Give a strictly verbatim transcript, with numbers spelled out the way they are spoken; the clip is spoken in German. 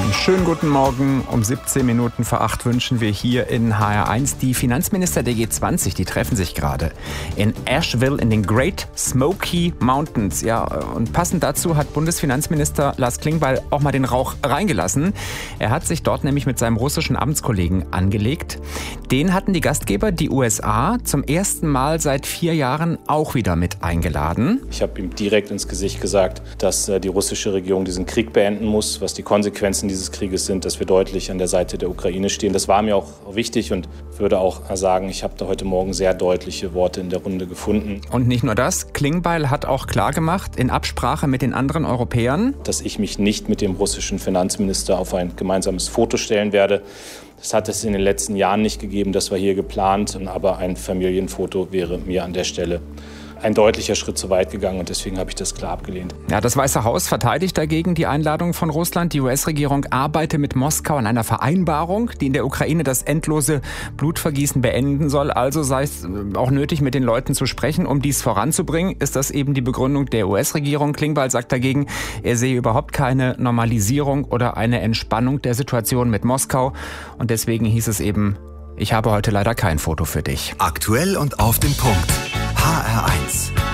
Einen schönen guten Morgen. Um siebzehn Minuten vor acht wünschen wir hier in H R eins. Die Finanzminister der G zwanzig, die treffen sich gerade in Asheville in den Great Smoky Mountains. Ja, und passend dazu hat Bundesfinanzminister Lars Klingbeil auch mal den Rauch reingelassen. Er hat sich dort nämlich mit seinem russischen Amtskollegen angelegt. Den hatten die Gastgeber, die U S A, zum ersten Mal seit vier Jahren auch wieder mit eingeladen. Ich habe ihm direkt ins Gesicht gesagt, dass die russische Regierung diesen Krieg beenden muss, was die Konsequenzen dieses Krieges sind, dass wir deutlich an der Seite der Ukraine stehen. Das war mir auch wichtig und würde auch sagen, ich habe da heute Morgen sehr deutliche Worte in der Runde gefunden. Und nicht nur das, Klingbeil hat auch klargemacht, in Absprache mit den anderen Europäern, dass ich mich nicht mit dem russischen Finanzminister auf ein gemeinsames Foto stellen werde. Das hat es in den letzten Jahren nicht gegeben, das war hier geplant, aber ein Familienfoto wäre mir an der Stelle ein deutlicher Schritt zu weit gegangen und deswegen habe ich das klar abgelehnt. Ja, das Weiße Haus verteidigt dagegen die Einladung von Russland. Die U S-Regierung arbeitet mit Moskau an einer Vereinbarung, die in der Ukraine das endlose Blutvergießen beenden soll. Also sei es auch nötig, mit den Leuten zu sprechen, um dies voranzubringen. Ist das eben die Begründung der U S-Regierung? Klingbeil sagt dagegen, er sehe überhaupt keine Normalisierung oder eine Entspannung der Situation mit Moskau. Und deswegen hieß es eben, ich habe heute leider kein Foto für dich. Aktuell und auf den Punkt. H R eins.